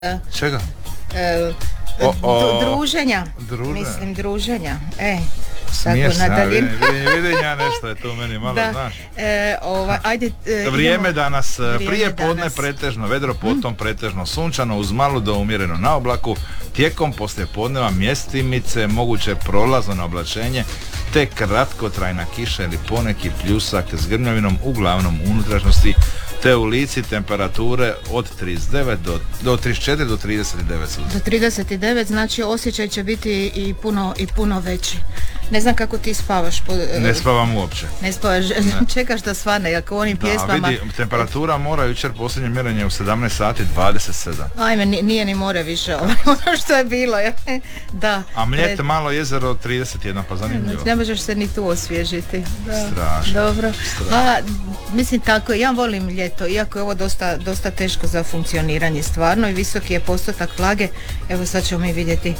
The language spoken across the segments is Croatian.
Čega? Druženja. Mislim druženja. Smiješno, vidim nešto je to meni malo, da. Znaš. Ajde, Vrijeme danas, prije podne danas. pretežno vedro, potom pretežno sunčano, uz malu do umjereno na oblaku, tijekom poslije podneva mjestimice, moguće prolazno na oblačenje, te kratkotrajna kiša ili poneki pljusak s grmljavinom, uglavnom unutrašnjosti, te u Lici temperature od 39 do 34 do 39 do 39, znači osjećaj će biti i puno veći. Ne znam kako ti spavaš. Ne spavam uopće. Ne spavaš, čekaš da svane, ako onim pjesmama. Vidi, temperatura mora jučer posljednje mjerenje u 17 sati 27. Ajme, nije ni more više ono što je bilo. Da. A Mljet, malo jezero 31, pa zanimljivo. Ne možeš se ni tu osvježiti. Da. Strašno. Dobro. Mislim tako, ja volim ljeto, iako je ovo dosta teško za funkcioniranje stvarno i visoki je postotak vlage. Evo sad ćemo mi vidjeti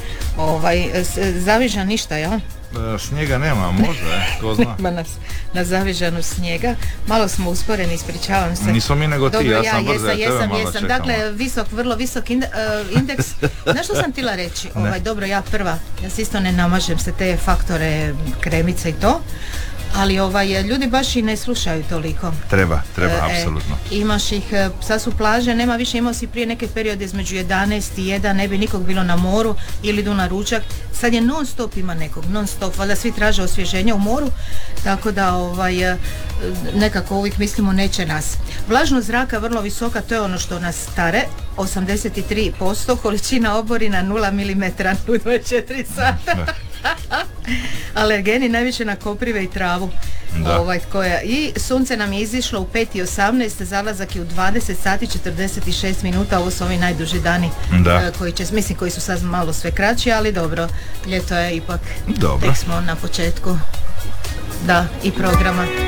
Zavižan ništa, jel? Snijega nema, možda, ko zna. Nema na Zavižanu snijega. Malo smo usporeni, ispričavam se. Nismo mi nego ti, dobro, ja sam brzo, tebe malo čekamo. Dakle, vrlo visok indeks. Znaš što sam htjela reći? Dobro, ja se isto ne namažem se te faktore, kremice i to. Ali ljudi baš i ne slušaju toliko. Treba, apsolutno. Imaš ih, sad su plaže, nema više, imao si prije neke periode između 11 i 1, ne bi nikog bilo na moru ili idu na ručak. Sad je non stop ima nekog, non stop, valjda svi traže osvježenje u moru, tako da nekako uvijek mislimo neće nas. Vlažnost zraka vrlo visoka, to je ono što nas stare, 83%, količina oborina 0 mm u 24 sata. Alergeni najviše na koprive i travu. I sunce nam je izišlo u 5:18, zalazak je u 20 sati 46 minuta. Ovo su ovi najduži dani koji su sad malo sve kraći, ali dobro, ljeto je ipak, tek smo na početku i programa.